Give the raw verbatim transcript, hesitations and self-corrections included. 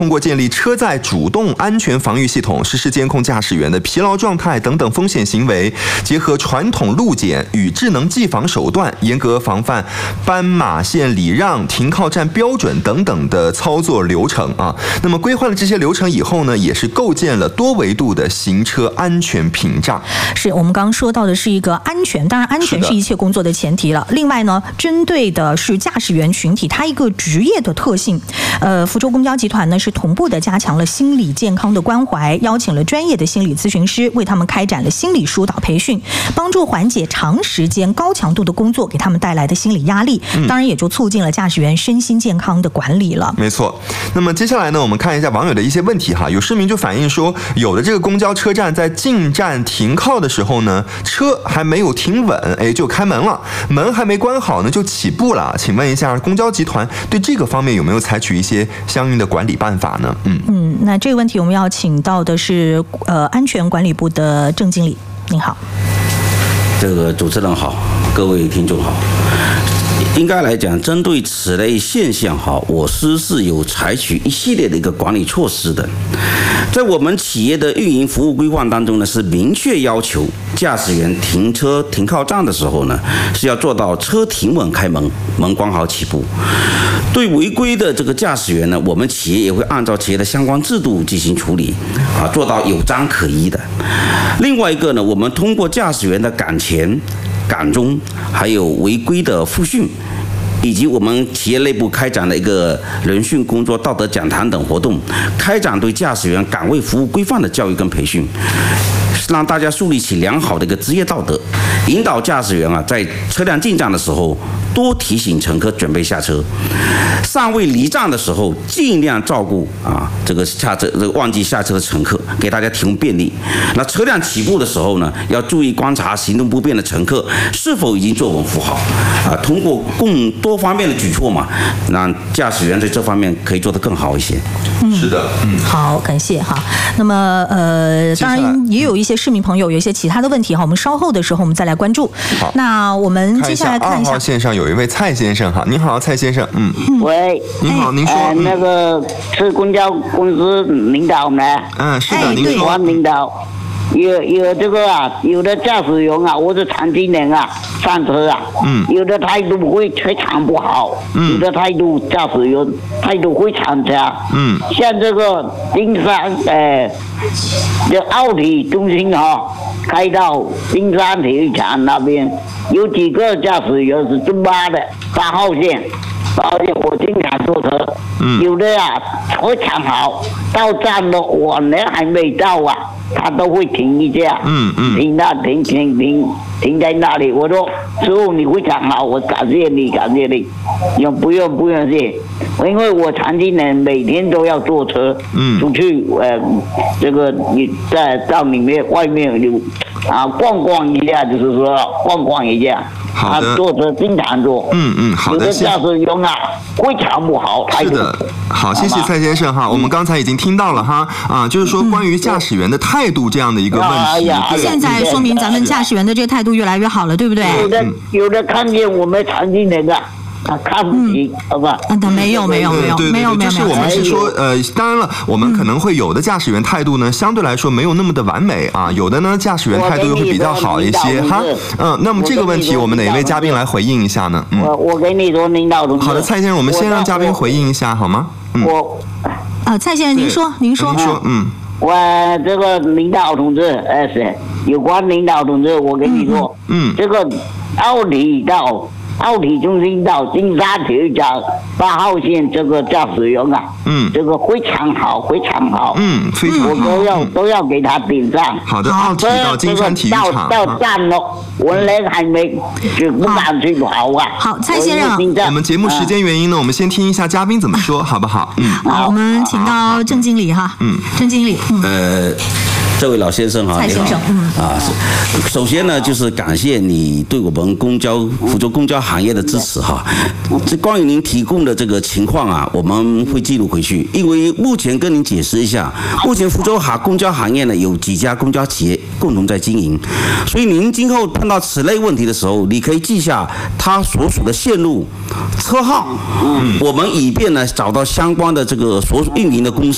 通过建立车载主动安全防御系统，实施监控驾驶员的疲劳状态等等风险行为，结合传统路检与智能技防手段，严格防范斑马线礼让、停靠站标准等等的操作流程啊。那么规划了这些流程以后呢，也是构建了多维度的行车安全屏障。 是我们刚刚说到的是一个安全，当然安全是一切工作的前提了。另外呢，针对的是驾驶员群体，它一个职业的特性。呃，福州公交集团呢是同步的加强了心理健康的关怀，邀请了专业的心理咨询师为他们开展了心理疏导培训，帮助缓解长时间高强度的工作给他们带来的心理压力，当然也就促进了驾驶员身心健康的管理了。 没错。那么接下来呢，我们看一下网友的一些问题哈。有市民就反映说，有的这个公交车站在进站停靠的时候呢，车还没有停稳，哎，就开门了，门还没关好呢，就起步了。请问一下，公交集团对这个方面有没有采取一些相应的管理办法呢？嗯嗯，那这个问题我们要请到的是呃安全管理部的郑经理，您好。 这个主持人好，各位听众好。应该来讲，针对此类现象哈，我司是有采取一系列的一个管理措施的。在我们企业的运营服务规范当中呢，是明确要求驾驶员停车停靠站的时候呢，是要做到车停稳开门，门关好起步。对违规的这个驾驶员呢，我们企业也会按照企业的相关制度进行处理，啊，做到有章可依的。另外一个呢，我们通过驾驶员的岗前、岗中，还有违规的复训，以及我们企业内部开展的一个人训工作、道德讲坛等活动，开展对驾驶员岗位服务规范的教育跟培训，让大家树立起良好的一个职业道德，引导驾驶员啊，在车辆进站的时候多提醒乘客准备下车，尚未离站的时候尽量照顾啊这个下车这个忘记下车的乘客，给大家提供便利。那车辆起步的时候呢，要注意观察行动不便的乘客是否已经坐稳扶好啊。通过更多方面的举措嘛，让驾驶员在这方面可以做得更好一些。 嗯， 是的，嗯， 好，感谢哈。那么呃，当然也有一些市民朋友有一些其他的问题哈，我们稍后的时候我们再来关注。 好， 那我们接下来看一下。 二号线上有一位蔡先生哈，您好，蔡先生，嗯， 喂， 您好，您说， 呃，那个是公交公司领导呢？ 嗯，是的， 哎您说， 领导。有有这个啊，有的驾驶员啊，或者残疾人啊，上车啊，嗯，有的态度会非常不好，嗯，有的态度驾驶员态度非常差，嗯，像这个金山呃，这奥体中心哈、哦，开到金山体育场那边，有几个驾驶员是中巴的八号线。而且我经常坐车，嗯，有的啊非常好，到站了晚了还没到啊，他都会停一下，嗯嗯，停那停停停停在那里。我说师傅你非常好，我感谢你感谢你，用不用不用谢，因为我残疾人每天都要坐车，嗯，出去呃这个你在到里面外面有啊逛逛一下，就是说逛逛一下。 好的， 他坐车经常坐， 嗯嗯，好的， 有的驾驶员啊非常不好， 是的，好，谢谢蔡先生哈，我们刚才已经听到了哈，啊，就是说关于驾驶员的态度这样的一个问题， 现在说明咱们驾驶员的这个态度越来越好了，对不对？ 有的有的看见我们残疾人啊。啊，看不起，好吧？ 嗯，没有没有没有没有没有， 就是我们是说，呃，当然了，我们可能会有的驾驶员态度呢，相对来说没有那么的完美啊，有的呢驾驶员态度又会比较好一些哈。嗯，那么这个问题，我们哪位嘉宾来回应一下呢？ 我我给你说，领导同志。 好的，蔡先生，我们先让嘉宾回应一下好吗？ 嗯。我， 啊，蔡先生，您说，您说。 您说，嗯。 我这个领导同志，呃，是有关领导同志，我跟你说，嗯，这个奥体到。奥体中心到金沙体育场八号线这个驾驶员啊，嗯，这个非常好，非常好， 嗯，非常好， 我都要、嗯、都要给他点赞。 好的，奥体到金山体育场， 到到站了，我人还没就不敢去跑啊。 好，蔡先生， 我们节目时间原因呢，我们先听一下嘉宾怎么说，好不好？嗯， 好，我们请到郑经理哈，嗯，郑经理，嗯， 呃。这位老先生哈， 蔡先生， 嗯啊，首先呢，就是感谢你对我们公交福州公交行业的支持哈。这关于您提供的这个情况啊，我们会记录回去，因为目前跟您解释一下，目前福州哈公交行业呢有几家公交企业共同在经营，所以您今后碰到此类问题的时候，你可以记下他所属的线路、车号，嗯，我们以便呢找到相关的这个所运营的公司。